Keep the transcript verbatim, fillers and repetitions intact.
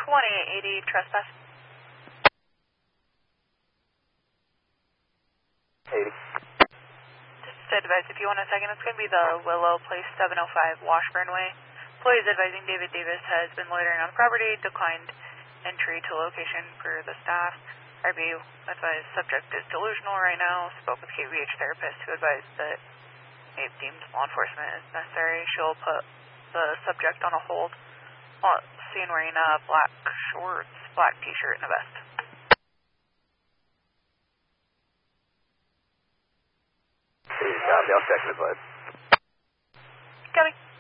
twenty-eight eighty, trespass. eighty. Just to advise, if you want a second, it's going to be the Willow Place, seven oh five Washburn Way. Employees advising David Davis has been loitering on the property, declined entry to location for the staff. R B advised subject is delusional right now. Spoke with K V H therapist who advised that if deemed law enforcement is necessary, she'll put the subject on a hold. Well, seen wearing a black shorts, black t-shirt, and a vest. Copy, I'll check the bud. Coming.